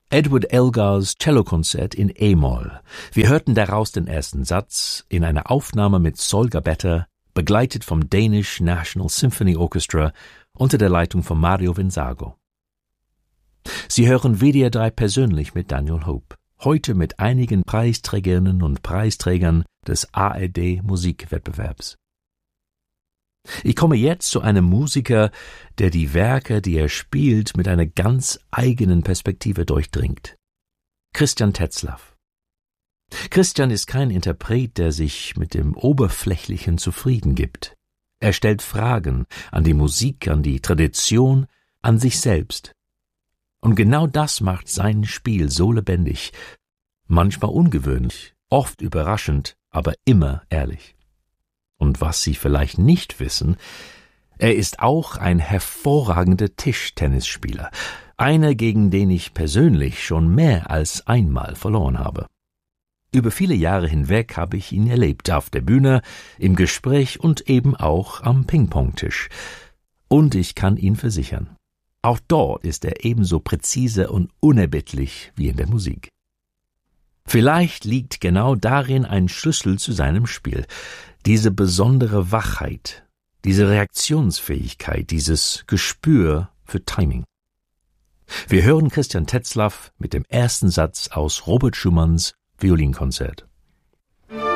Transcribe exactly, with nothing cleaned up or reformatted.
Edward Elgars Cellokonzert in E-Moll. Wir hörten daraus den ersten Satz in einer Aufnahme mit Sol Gabetta, begleitet vom Danish National Symphony Orchestra unter der Leitung von Mario Vinzago. Sie hören W D R drei persönlich mit Daniel Hope, heute mit einigen Preisträgerinnen und Preisträgern des A R D Musikwettbewerbs. Ich komme jetzt zu einem Musiker, der die Werke, die er spielt, mit einer ganz eigenen Perspektive durchdringt. Christian Tetzlaff. Christian ist kein Interpret, der sich mit dem Oberflächlichen zufrieden gibt. Er stellt Fragen an die Musik, an die Tradition, an sich selbst. Und genau das macht sein Spiel so lebendig, manchmal ungewöhnlich, oft überraschend, aber immer ehrlich. Und was Sie vielleicht nicht wissen, er ist auch ein hervorragender Tischtennisspieler, einer, gegen den ich persönlich schon mehr als einmal verloren habe. Über viele Jahre hinweg habe ich ihn erlebt, auf der Bühne, im Gespräch und eben auch am Ping-Pong-Tisch. Und ich kann ihn versichern, auch dort ist er ebenso präzise und unerbittlich wie in der Musik. Vielleicht liegt genau darin ein Schlüssel zu seinem Spiel, diese besondere Wachheit, diese Reaktionsfähigkeit, dieses Gespür für Timing. Wir hören Christian Tetzlaff mit dem ersten Satz aus Robert Schumanns Violinkonzert.